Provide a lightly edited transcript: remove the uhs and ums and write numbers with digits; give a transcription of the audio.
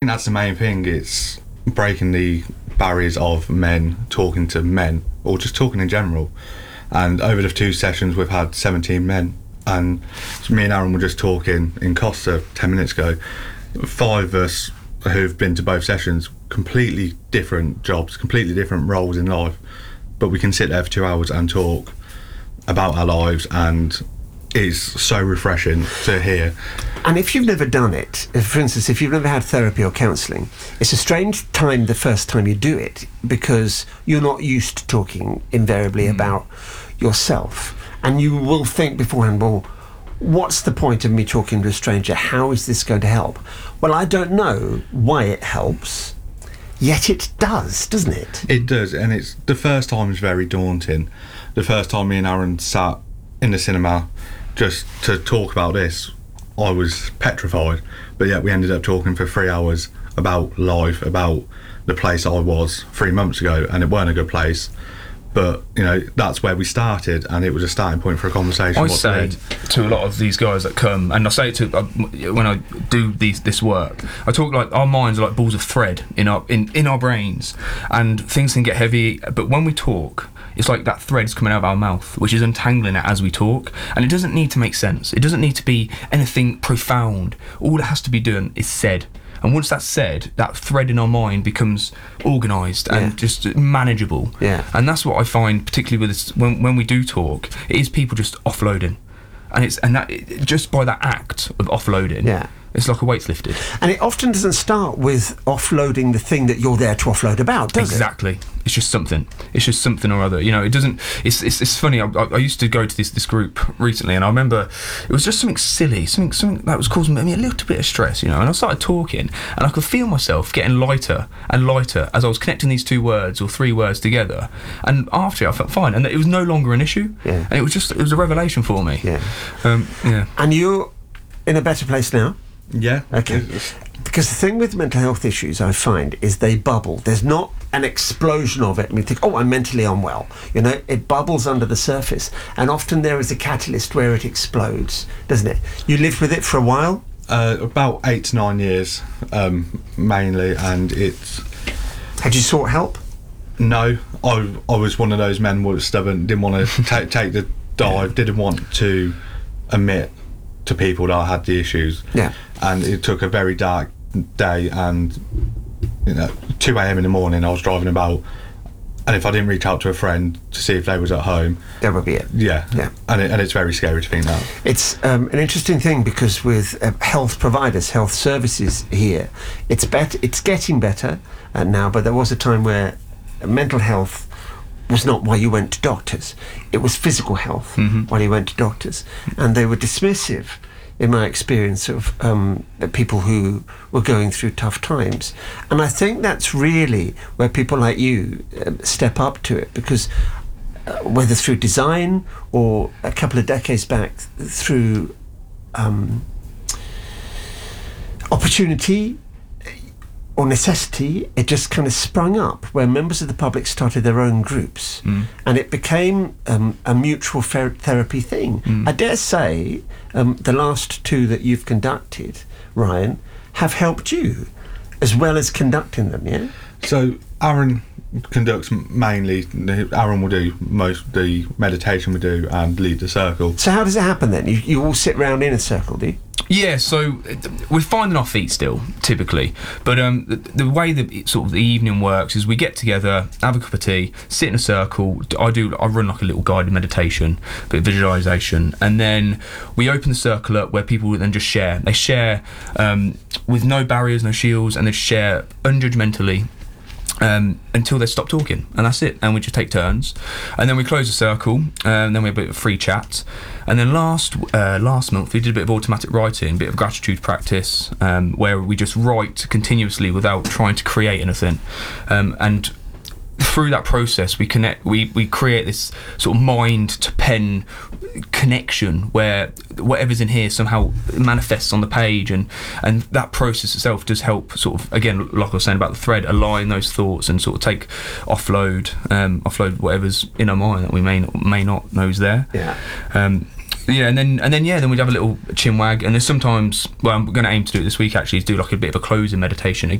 that's the main thing. It's breaking the barriers of men talking to men, or just talking in general. And over the 2 sessions, we've had 17 men. And me and Aaron were just talking in Costa 10 minutes ago. 5 of us who've been to both sessions, completely different jobs, completely different roles in life, but we can sit there for 2 hours and talk about our lives, and it's so refreshing to hear. And if you've never done it, for instance, if you've never had therapy or counselling, it's a strange time the first time you do it, because you're not used to talking invariably about yourself, and you will think beforehand, well, what's the point of me talking to a stranger? How is this going to help? Well, I don't know why it helps, yet it does, doesn't it? It does, and it's the first time is very daunting. The first time me and Aaron sat in the cinema just to talk about this, I was petrified, but yet we ended up talking for 3 hours about life, about the place I was 3 months ago, and it weren't a good place. But, you know, that's where we started, and it was a starting point for a conversation. I say to a lot of these guys that come, and I say it to when I do this work, I talk like our minds are like balls of thread in our brains, and things can get heavy. But when we talk, it's like that thread's coming out of our mouth, which is untangling it as we talk, and it doesn't need to make sense. It doesn't need to be anything profound. All it has to be done is said. And once that's said, that thread in our mind becomes organised and just manageable. Yeah. And that's what I find, particularly with this, when we do talk, it is people just offloading, just by that act of offloading, it's like a weight's lifted. And it often doesn't start with offloading the thing that you're there to offload about, does it? Exactly. It's just something. It's just something or other. You know, it doesn't. It's funny. I used to go to this group recently, and I remember it was just something silly, something that was causing me a little bit of stress. You know, and I started talking, and I could feel myself getting lighter and lighter as I was connecting these 2 words or 3 words together. And after I felt fine, and it was no longer an issue. Yeah. And it was a revelation for me. Yeah. Yeah. And you're in a better place now. Yeah. Okay. Because the thing with mental health issues, I find, is they bubble. There's not an explosion of it and we think, oh, I'm mentally unwell. You know, it bubbles under the surface, and often there is a catalyst where it explodes, doesn't it? You lived with it for a while? About 8 to 9 years, mainly, and it's... Had you sought help? No, I was one of those men who was stubborn, didn't want to take the dive, didn't want to admit to people that I had the issues. Yeah. And it took a very dark day, and 2 a.m. in the morning I was driving about, and if I didn't reach out to a friend to see if they was at home, that would be it. Yeah. And it's very scary to think that. It's an interesting thing, because with health providers, health services here, it's getting better now, but there was a time where mental health was not why you went to doctors. It was physical health why you went to doctors, and they were dismissive, in my experience, of people who were going through tough times. And I think that's really where people like you step up to it, because whether through design or a couple of decades back through opportunity or necessity, it just kind of sprung up where members of the public started their own groups, and it became a mutual therapy thing. I dare say the last 2 that you've conducted, Ryan, have helped you as well as conducting them, yeah? So Aaron conducts mainly. Aaron will do most of the meditation we do and lead the circle. So how does it happen then? You all sit round in a circle, do you? Yeah, so we're finding our feet still, typically. But the way that sort of the evening works is we get together, have a cup of tea, sit in a circle. I run like a little guided meditation, a bit of visualisation, and then we open the circle up where people then just share. They share with no barriers, no shields, and they share unjudgmentally until they stop talking, and that's it. And we just take turns, and then we close the circle, and then we have a bit of free chat. And then last month we did a bit of automatic writing, a bit of gratitude practice, where we just write continuously without trying to create anything, and through that process we create this sort of mind to pen connection where whatever's in here somehow manifests on the page, and that process itself does help sort of, again, like I was saying about the thread, align those thoughts and sort of offload whatever's in our mind that we may not know is there. And then we'd have a little chin wag, and there's sometimes, well, I'm going to aim to do it this week actually, is do like a bit of a closing meditation